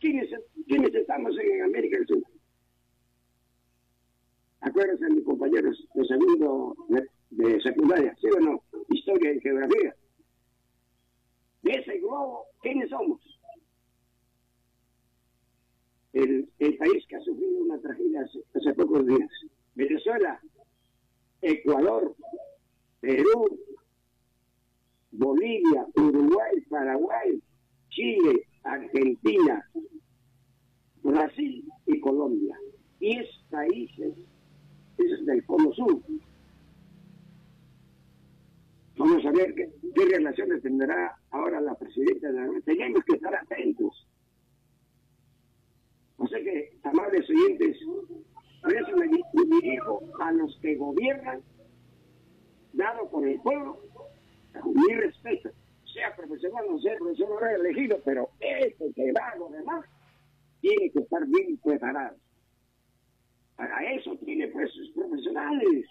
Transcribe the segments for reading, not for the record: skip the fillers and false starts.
¿Quiénes estamos en América del Sur? Acuérdense, mis compañeros de segundo de secundaria, ¿sí o no? Historia y geografía. De ese globo, ¿quiénes somos? El país que ha sufrido una tragedia hace pocos días. Venezuela, Ecuador, Perú, Bolivia, Uruguay, Paraguay, Chile, Argentina, Brasil y Colombia. 10 países del Cono Sur. Vamos a ver qué relaciones tendrá ahora la presidenta de la República. Tenemos que estar atentos. O sea que, amables oyentes, por eso me dirijo a los que gobiernan, dado por el pueblo, mi respeto, sea profesional o sea profesional elegido, pero este que va a gobernar tiene que estar bien preparado. Para eso tiene pues sus profesionales.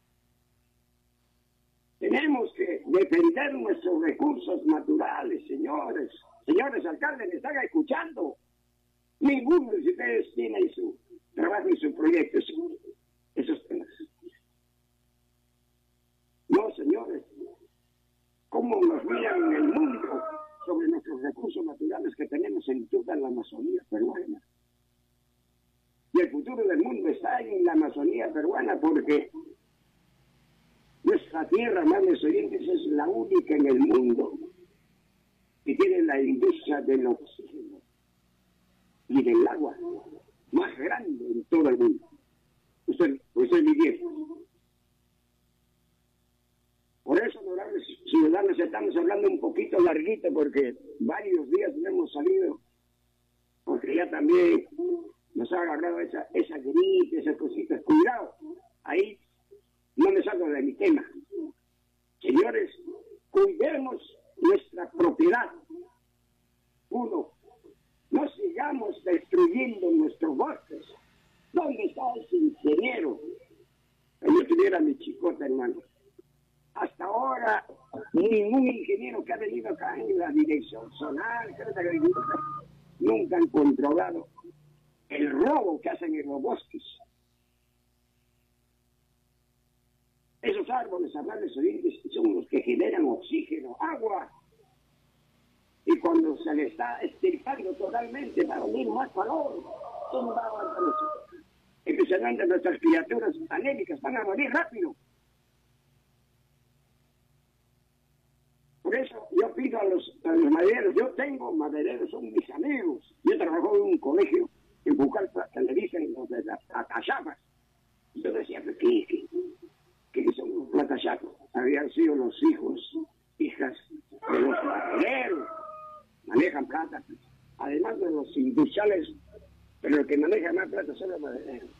Tenemos que defender nuestros recursos naturales, señores. Señores alcaldes, me están escuchando. Ninguno de ustedes tiene su trabajo y su proyecto, esos temas. No, señores. ¿Cómo nos miran en el mundo sobre nuestros recursos naturales que tenemos en toda la Amazonía peruana? Y el futuro del mundo está en la Amazonía peruana porque nuestra tierra, amables oyentes, es la única en el mundo que tiene la industria del oxígeno y del agua más grande en todo el mundo. Usted vivieron. Por eso, honorables ciudadanos, estamos hablando un poquito larguito porque varios días no hemos salido, porque ya también nos ha agarrado esa gripe, esas cositas. Cuidado, ahí no me salgo de mi tema. Señores, cuidemos nuestra propiedad. Uno, no sigamos destruyendo nuestros bosques. ¿Dónde está ese ingeniero? Que yo tuviera mi chicota, hermano. Hasta ahora, ningún ingeniero que ha venido acá en la dirección zonal, nunca han controlado el robo que hacen en los bosques. Esos árboles, amables oyentes, son los que generan oxígeno, agua. Y cuando se le está estirpando totalmente, va a venir más calor. ¿Cómo va a aguantar eso? Especialmente nuestras criaturas anémicas van a morir rápido. Por eso yo pido a los madereros, yo tengo madereros, son mis amigos. Yo trabajo en un colegio en Pucallpa, que le dicen los de las platachapas. Y yo decía, ¿qué son los platachapas? Habían sido los hijas de los madereros. Manejan plata, además de los industriales, pero el que maneja más plata son los madereros.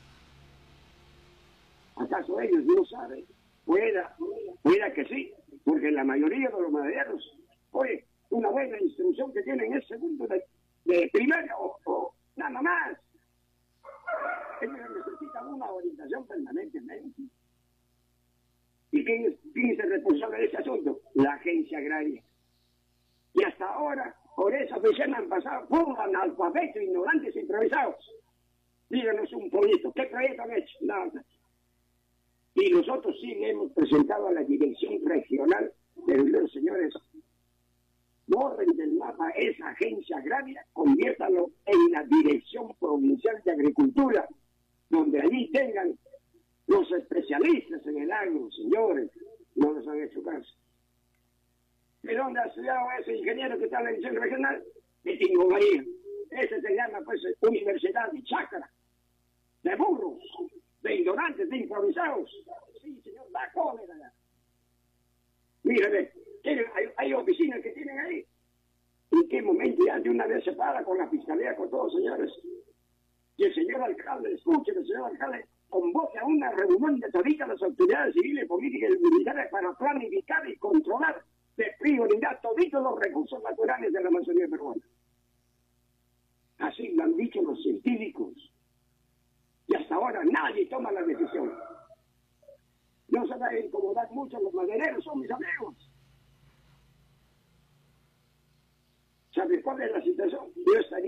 ¿Acaso ellos no saben? Pueda que sí, porque la mayoría de los madereros, oye, una buena instrucción que tienen es segundo de primaria o nada más. Ellos necesitan una orientación permanentemente. ¿Y quién es el responsable de ese asunto? La agencia agraria. Y hasta ahora, por esa oficina han pasado por analfabetos, ignorantes, improvisados. Díganos un proyecto. ¿Qué proyecto han hecho? Nada. Y nosotros sí le hemos presentado a la dirección regional de los señores, borren del mapa esa agencia agraria, conviértalo en la dirección provincial de agricultura, donde allí tengan los especialistas en el agro, señores. No nos han hecho caso. ¿De dónde ha estudiado ese ingeniero que está en la dirección regional? De Tingo María. Ese se llama, pues, Universidad de Chácara, de burros, de ignorantes, de improvisados. Sí, señor, da cólera. Mírame, hay oficinas que tienen ahí. ¿En qué momento ya de una vez se para con la fiscalía, con todos, señores? Y el señor alcalde, escuchen, el señor alcalde convoca a una reunión de todas las autoridades civiles, políticas y militares para planificar y controlar de prioridad toditos los recursos naturales de la Amazonía peruana. Así lo han dicho los científicos. Y hasta ahora nadie toma la decisión. No se van a incomodar mucho los madereros, son mis amigos. ¿Sabe cuál es la situación? Yo estaría